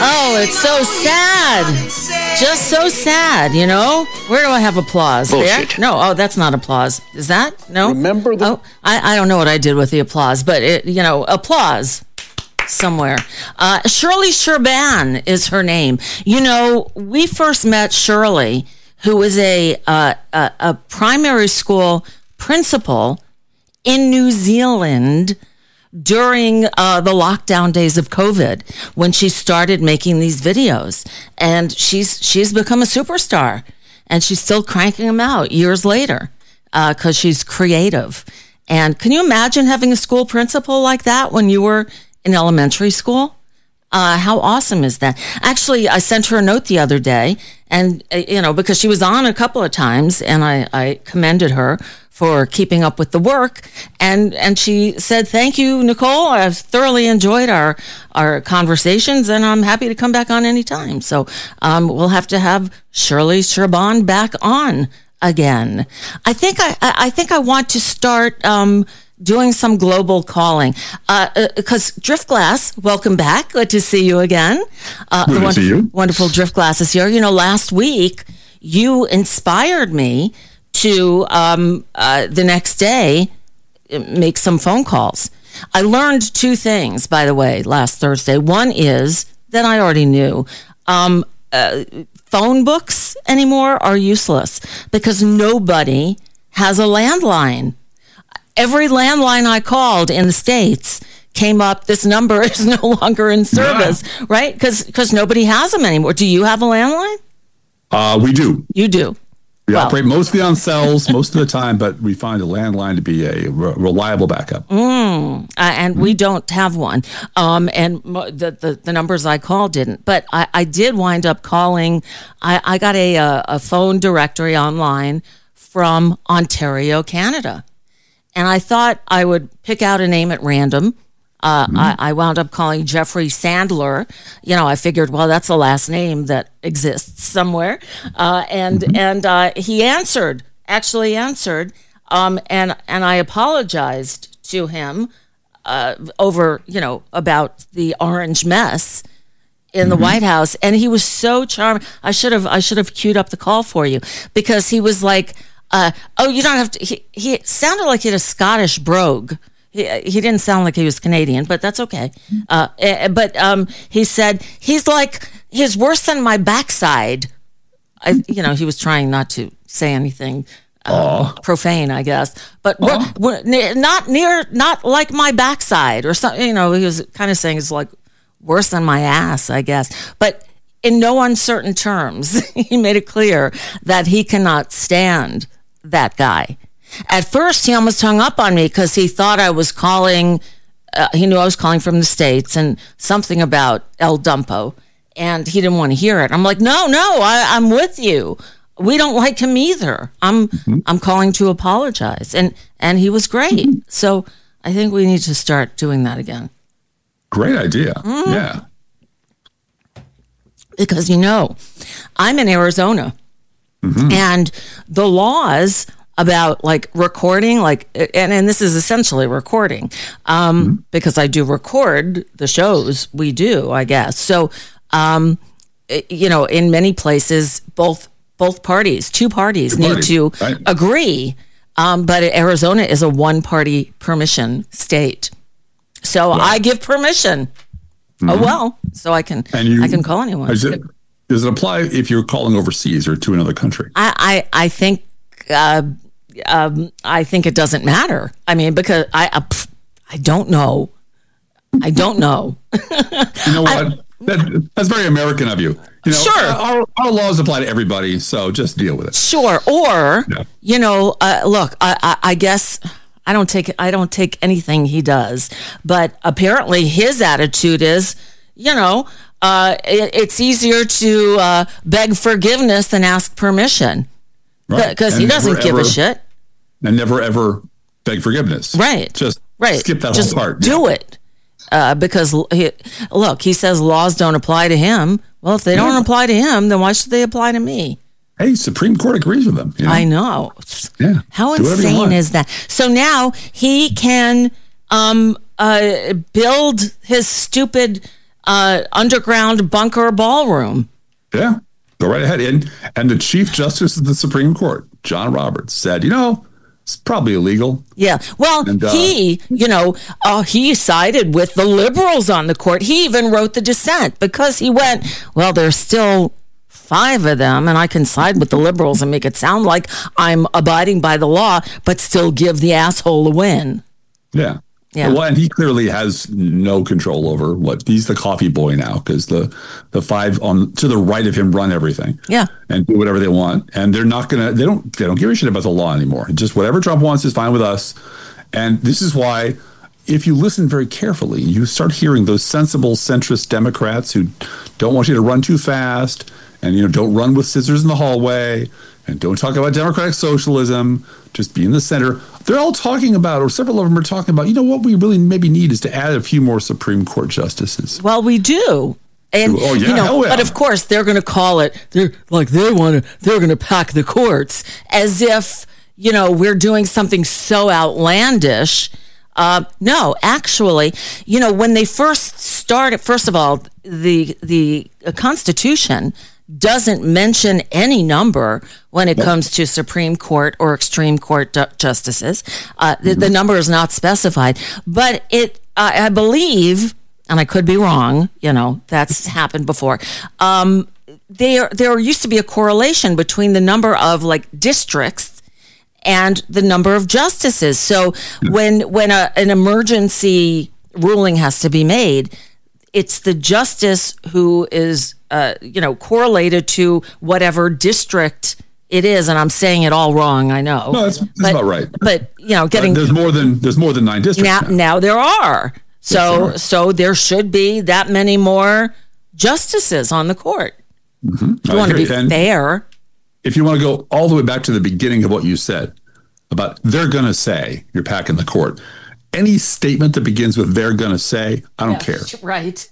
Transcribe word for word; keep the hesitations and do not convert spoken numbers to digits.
Oh, it's so sad. Just so sad, you know? Where do I have applause? Bullshit. There? No, oh, that's not applause. Is that? No? Remember the... Oh, I, I don't know what I did with the applause, but, it, you know, applause somewhere. Uh, Shirley Sherban is her name. You know, we first met Shirley, who is a, uh, a, a primary school principal in New Zealand during uh, the lockdown days of COVID, when she started making these videos. And she's she's become a superstar, and she's still cranking them out years later because uh, she's creative. And can you imagine having a school principal like that when you were in elementary school? Uh, how awesome is that? Actually, I sent her a note the other day, and, uh, you know, because she was on a couple of times, and I, I commended her for keeping up with the work. And, and she said, thank you, Nicole. I've thoroughly enjoyed our, our conversations, and I'm happy to come back on anytime. So um, we'll have to have Shirley Sherban back on again. I think I, I think I want to start um, doing some global calling. Because uh, Driftglass, welcome back. Good to see you again. Uh, Good to see you. Wonderful Driftglass is here. You know, last week you inspired me to um, uh, the next day make some phone calls. I learned two things, by the way, last Thursday. One is that I already knew. Um, uh, phone books anymore are useless because nobody has a landline. Every landline I called in the States came up, this number is no longer in service, yeah. Right? Because because nobody has them anymore. Do you have a landline? Uh, we do. You do. We well. operate mostly on cells most of the time, but we find a landline to be a re- reliable backup. Mm, uh, and mm-hmm. we don't have one. Um, and mo- the, the the numbers I called didn't. But I, I did wind up calling. I, I got a, a, a phone directory online from Ontario, Canada. And I thought I would pick out a name at random. Uh, mm-hmm. I, I wound up calling Jeffrey Sandler. You know, I figured, well, that's a last name that exists somewhere. Uh, and mm-hmm. and uh, he answered, actually answered, um, and and I apologized to him uh, over, you know, about the orange mess in the mm-hmm. White House. And he was so charming. I should have I should have queued up the call for you because he was like, uh, oh, you don't have to. He, he sounded like he had a Scottish brogue. He, he didn't sound like he was Canadian, but that's okay. Uh, but um, he said, he's like, he's worse than my backside. I, you know, he was trying not to say anything uh, profane, I guess. But we're, we're not near, not like my backside or something. You know, he was kind of saying it's like worse than my ass, I guess. But in no uncertain terms, he made it clear that he cannot stand that guy. At first, he almost hung up on me because he thought I was calling, uh, he knew I was calling from the States and something about El Dumpo, and he didn't want to hear it. I'm like, no, no, I, I'm with you. We don't like him either. I'm mm-hmm. I'm calling to apologize. And, and he was great. Mm-hmm. So I think we need to start doing that again. Great idea. Mm-hmm. Yeah. Because, you know, I'm in Arizona, mm-hmm. and the laws about like recording, like, and, and this is essentially recording, um, mm-hmm. because I do record the shows we do, I guess. So, um, you know, in many places, both both parties, two parties two need parties, to right. agree. Um, but Arizona is a one-party permission state, so wow. I give permission. Mm-hmm. Oh well, so I can and you, I can call anyone. Does it, does it apply if you're calling overseas or to another country? I I, I think. Uh, Um, I think it doesn't matter. I mean, because I, I, I don't know. I don't know. You know what? I, that, that's very American of you. You know, sure. Our, our laws apply to everybody, so just deal with it. Sure. Or, yeah. you know, uh, look, I, I, I guess I don't take I don't take anything he does, but apparently his attitude is, you know, uh, it, it's easier to uh, beg forgiveness than ask permission. Because right. he doesn't give ever, a shit. And never, ever beg forgiveness. Right. Just right. skip that Just whole part. do yeah. it. Uh, because, he, look, he says laws don't apply to him. Well, if they yeah. don't apply to him, then why should they apply to me? Hey, Supreme Court agrees with him. You know? I know. Yeah. How insane is that? So now he can um, uh, build his stupid uh, underground bunker ballroom. Yeah, go right ahead. And, and the Chief Justice of the Supreme Court, John Roberts, said, you know, it's probably illegal. Yeah. Well, and, uh, he, you know, uh, he sided with the liberals on the court. He even wrote the dissent because he went, well, there's still five of them, and I can side with the liberals and make it sound like I'm abiding by the law, but still give the asshole a win. Yeah. Yeah. Well, and he clearly has no control over what he's the coffee boy now, because the the five on to the right of him run everything. Yeah. And do whatever they want. And they're not gonna they don't they don't give a shit about the law anymore. Just whatever Trump wants is fine with us. And this is why, if you listen very carefully, you start hearing those sensible centrist Democrats who don't want you to run too fast and, you know, don't run with scissors in the hallway and don't talk about democratic socialism, just be in the center. They're all talking about, or several of them are talking about, you know, what we really maybe need is to add a few more Supreme Court justices. Well, we do. And, oh, yeah, you know, hell yeah. But of course, they're going to call it, they're like, they want to, they're going to pack the courts as if, you know, we're doing something so outlandish. Uh, no, actually, you know, when they first started, first of all, the, the Constitution doesn't mention any number when it comes to Supreme Court or extreme court ju- justices. Uh, the, the number is not specified, but it, I, I believe, and I could be wrong, you know, that's happened before. Um, there, there used to be a correlation between the number of like districts and the number of justices. So when, when a, an emergency ruling has to be made, it's the justice who is, uh, you know, correlated to whatever district it is. And I'm saying it all wrong, I know. No, that's, that's but, about right. But, you know, getting... Uh, there's more than there's more than nine districts now. Now, now there are. So, yes, there are. so there should be that many more justices on the court. Mm-hmm. You want to be and fair. If you want to go all the way back to the beginning of what you said about they're going to say, you're packing the court. Any statement that begins with they're going to say, I don't Yeah, care. right.